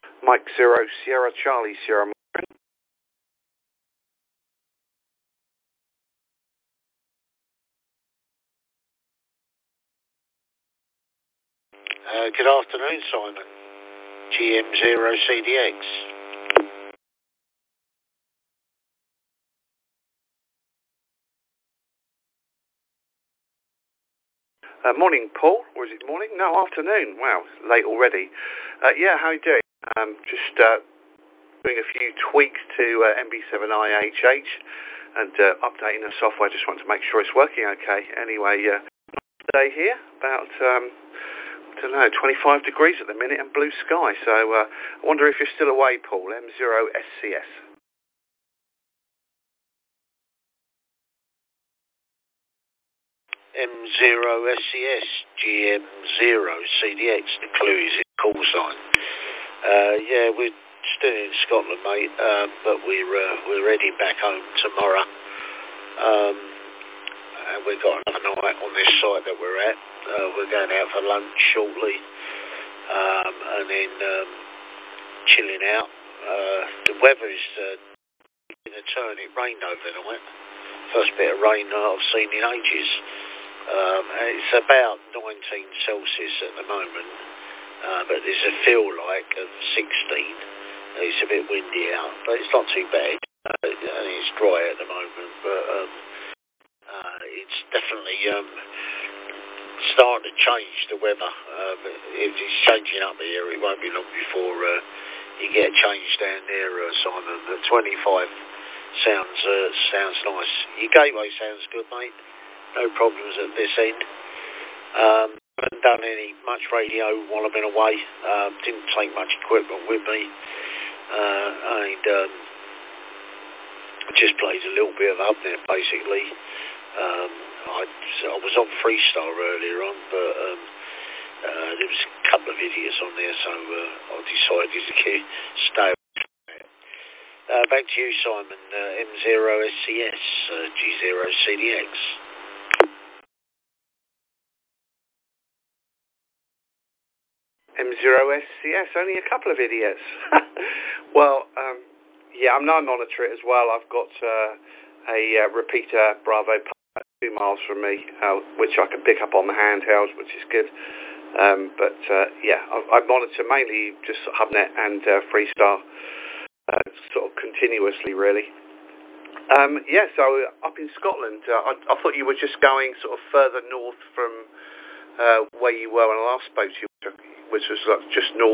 Mike 0, Sierra Charlie, Sierra. Good afternoon, Simon. GM0CDX. Morning, Paul. Or is it morning? No, afternoon. Wow, it's late already. Yeah, how are you doing? Just doing a few tweaks to MB7iHH and updating the software. Just want to make sure it's working okay. Anyway, today here, about, I don't know, 25 degrees at the minute and blue sky. So I wonder if you're still away, Paul. M0SCS. M0SCS, GM0CDX, the clue is in call sign. Yeah, we're still in Scotland, mate, but we're heading back home tomorrow. And we've got another night on this site that we're at. We're going out for lunch shortly, and then chilling out. The weather is in a turn. It rained overnight. First bit of rain I've seen in ages. It's about 19 Celsius at the moment, but there's a feel like of 16. It's a bit windy out, but it's not too bad. And it's dry at the moment, but it's definitely starting to change the weather. If it's changing up here, it won't be long before you get a change down there, Simon. The 25 sounds nice. Your gateway sounds good, mate. No problems at this end. Haven't done much radio while I've been away. Didn't take much equipment with me. And just played a little bit of Hubnet, basically. I was on Freestar earlier on, but there was a couple of idiots on there, so I decided to stay. Back to you, Simon. M0SCS, G0CDX. M0SCS, only a couple of idiots. Well, yeah, I'm now monitor it as well. I've got a repeater Bravo 2 miles from me, which I can pick up on the handheld, which is good. But yeah, I monitor mainly just Hubnet and Freestar sort of continuously, really. Yeah, so up in Scotland, I thought you were just going sort of further north from where you were when I last spoke to you, which was just north